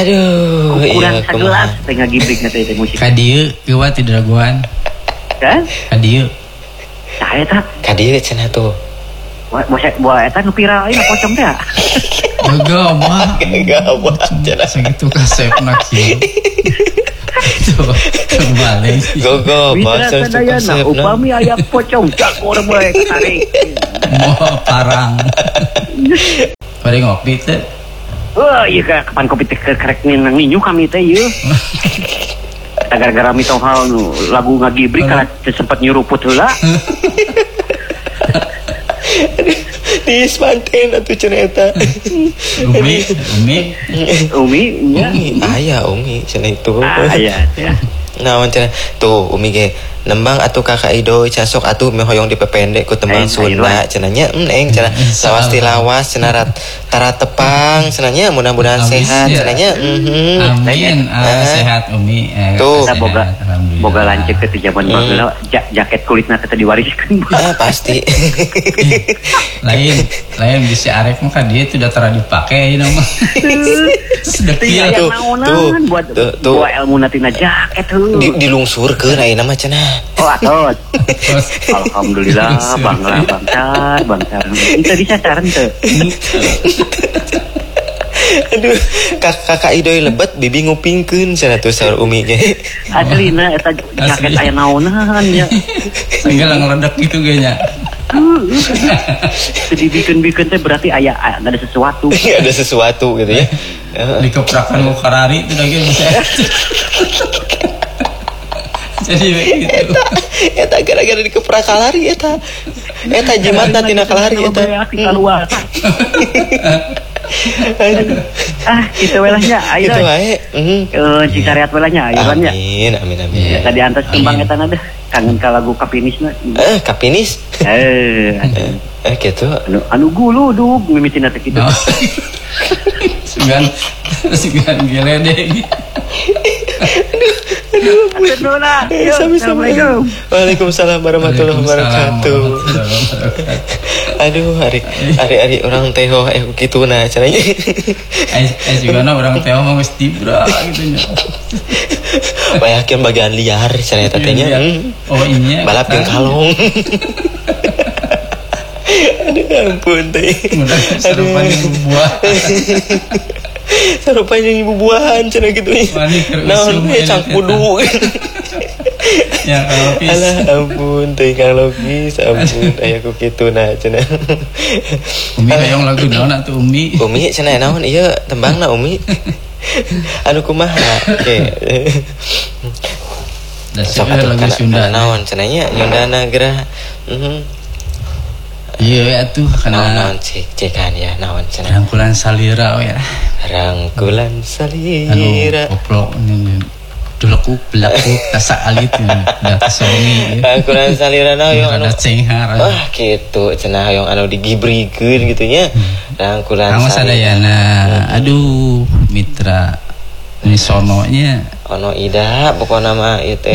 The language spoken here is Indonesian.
Aduh, kurang segelas tengah gibrik nanti teh musik. Kadieu eueuh ti Dragoan. Kan? Kadieu. Saya tak. Kadieu cenah tuh. Buat eta nu viral ieu pocong teh. Gagabah. Gagabah cenah. Segitu kasepna kieu. Tuh, kembali. Gogo, bahasa Sadayana upami aya pocong cakor bae tarik. Moh parang. Bari ngopi teh. Wah, iya kapan kopi teh kerek ninju kami teh ieu. Gara-gara mitohal nu lagu ngagibrik kala sempat nyuruput heula. Dis manten atuh cenah eta. Umi nya. Aya Umi cenah itu. Aya ya. Naon cenah tuh Umi ge nembang atuh Kakak Ido casok atuh meh hoyong dipependek ku tembang Sunda cenah nya eng cenah sawasti lawas cenah tara tepang cenah nya mudah-mudahan sehat cenah nya. Amin. Sehat Umi. Tuh boga lanceuk ke zaman baheula jaket kulitna teh diwariskeun. Pasti. Lain bisa arek mah kan dia sudah tara dipake ieu mah. Sudah kieu tuh buat ilmu tina jaket tuh. Dilungsurkeun ayeuna mah cenah. Oh atot. Alhamdulillah bangsa. Itu disacaran teu. Aduh, Kakak Idoy lebet bibi ngupingkeun cenah tuh saur Umi ge. Aslina eta jaket aya naonan nya. Enggak ngeledak gitu ge nya. Dibikin teh berarti aya ada sesuatu. Ada sesuatu gitu ya. Dikeprakan lu karari itu lagi bisa. Jadi begitu. Eta gara-gara dikeprak kalari eta. Eta jimatna tina kalari eta. Keluar. Itu welahnya ayo. Itu wae. Cikariat welahnya ayo nya. Amin. Tadi antos tembang eta na deh. Kangen ka lagu Kapinisna. Kapinis. Gitu. Anu guludug mimitina teh kitu. Sugan geledeg. Assalamualaikum. Waalaikumsalam warahmatullahi wabarakatuh. Aduh, hari orang teho kituna caranya. Juga orang teho mah geus tibra gitu nya. Bayakeun bagian liar caranya tatenya. Oh ini balap jeung kalong. Aduh ampun teh. Sarupanya buah. Sarupanya ibu buahan cenah gitu. Naon we cangkudu. Ya Logis. Alah ampun teh Kang Logis, ampun aya ku kituna cenah. Umi hayang lagu naon atuh Umi? Umi cenah naon ieu tembangna Umi? Anu kumaha? Da cenah lagu Sunda naon cenah nya Yundana gerah. Iya atuh kana naon cekan ya naon cenah. Rangkulan salira we ya. Rangkulan salira. Anu goblok dulekuk tasak alit da tasongi. Rangkulan salira na yang anu cenghar. Kitu cenah hayang anu digibrikeun kitu nya. Rangkulan sadayana. Aduh mitra ini sononya ono ida pokona mah ieu